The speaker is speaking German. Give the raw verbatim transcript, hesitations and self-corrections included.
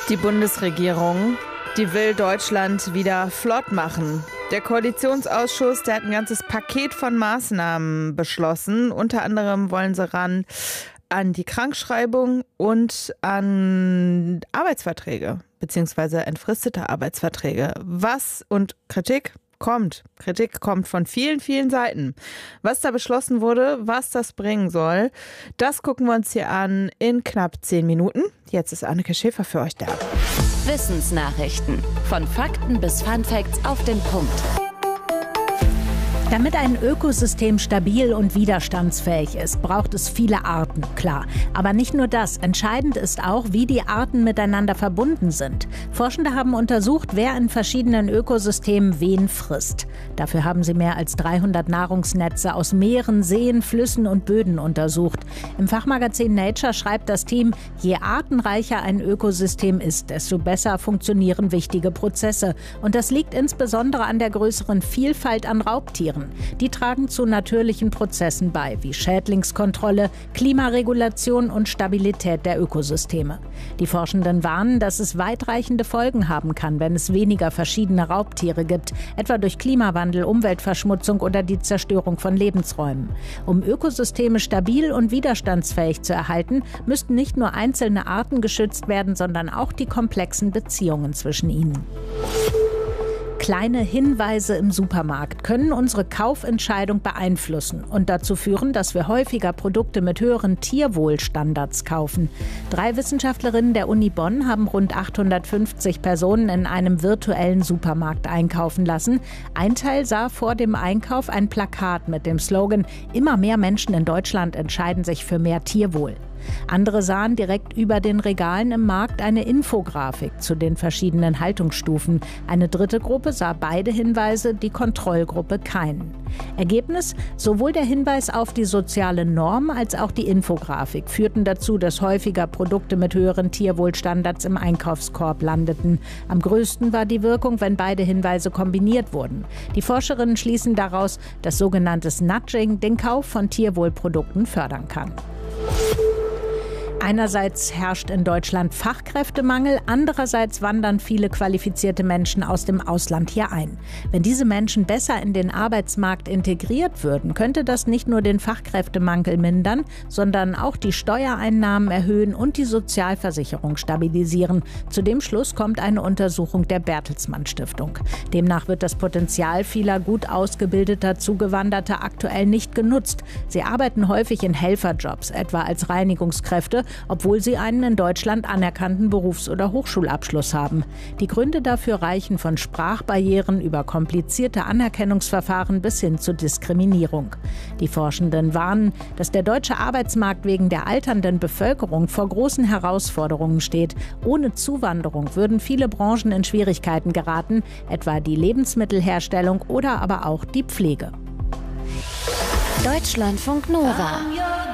Die Bundesregierung, die will Deutschland wieder flott machen. Der Koalitionsausschuss, der hat ein ganzes Paket von Maßnahmen beschlossen. Unter anderem wollen sie ran an die Krankschreibung und an Arbeitsverträge, beziehungsweise entfristete Arbeitsverträge. Was und Kritik kommt. Kritik kommt von vielen, vielen Seiten. Was da beschlossen wurde, was das bringen soll, das gucken wir uns hier an in knapp zehn Minuten. Jetzt ist Anneke Schäfer für euch da. Wissensnachrichten. Von Fakten bis Funfacts auf den Punkt. Damit ein Ökosystem stabil und widerstandsfähig ist, braucht es viele Arten, klar. Aber nicht nur das. Entscheidend ist auch, wie die Arten miteinander verbunden sind. Forschende haben untersucht, wer in verschiedenen Ökosystemen wen frisst. Dafür haben sie mehr als dreihundert Nahrungsnetze aus Meeren, Seen, Flüssen und Böden untersucht. Im Fachmagazin Nature schreibt das Team, je artenreicher ein Ökosystem ist, desto besser funktionieren wichtige Prozesse. Und das liegt insbesondere an der größeren Vielfalt an Raubtieren. Die tragen zu natürlichen Prozessen bei, wie Schädlingskontrolle, Klimaregulation und Stabilität der Ökosysteme. Die Forschenden warnen, dass es weitreichende Folgen haben kann, wenn es weniger verschiedene Raubtiere gibt, etwa durch Klimawandel, Umweltverschmutzung oder die Zerstörung von Lebensräumen. Um Ökosysteme stabil und widerstandsfähig zu erhalten, müssten nicht nur einzelne Arten geschützt werden, sondern auch die komplexen Beziehungen zwischen ihnen. Kleine Hinweise im Supermarkt können unsere Kaufentscheidung beeinflussen und dazu führen, dass wir häufiger Produkte mit höheren Tierwohlstandards kaufen. Drei Wissenschaftlerinnen der Uni Bonn haben rund achthundertfünfzig Personen in einem virtuellen Supermarkt einkaufen lassen. Ein Teil sah vor dem Einkauf ein Plakat mit dem Slogan „Immer mehr Menschen in Deutschland entscheiden sich für mehr Tierwohl". Andere sahen direkt über den Regalen im Markt eine Infografik zu den verschiedenen Haltungsstufen. Eine dritte Gruppe sah beide Hinweise, die Kontrollgruppe keinen. Ergebnis: Sowohl der Hinweis auf die soziale Norm als auch die Infografik führten dazu, dass häufiger Produkte mit höheren Tierwohlstandards im Einkaufskorb landeten. Am größten war die Wirkung, wenn beide Hinweise kombiniert wurden. Die Forscherinnen schließen daraus, dass sogenanntes Nudging den Kauf von Tierwohlprodukten fördern kann. Einerseits herrscht in Deutschland Fachkräftemangel, andererseits wandern viele qualifizierte Menschen aus dem Ausland hier ein. Wenn diese Menschen besser in den Arbeitsmarkt integriert würden, könnte das nicht nur den Fachkräftemangel mindern, sondern auch die Steuereinnahmen erhöhen und die Sozialversicherung stabilisieren. Zu dem Schluss kommt eine Untersuchung der Bertelsmann Stiftung. Demnach wird das Potenzial vieler gut ausgebildeter Zugewanderter aktuell nicht genutzt. Sie arbeiten häufig in Helferjobs, etwa als Reinigungskräfte, obwohl sie einen in Deutschland anerkannten Berufs- oder Hochschulabschluss haben. Die Gründe dafür reichen von Sprachbarrieren über komplizierte Anerkennungsverfahren bis hin zu Diskriminierung. Die Forschenden warnen, dass der deutsche Arbeitsmarkt wegen der alternden Bevölkerung vor großen Herausforderungen steht. Ohne Zuwanderung würden viele Branchen in Schwierigkeiten geraten, etwa die Lebensmittelherstellung oder aber auch die Pflege. Deutschlandfunk Nova.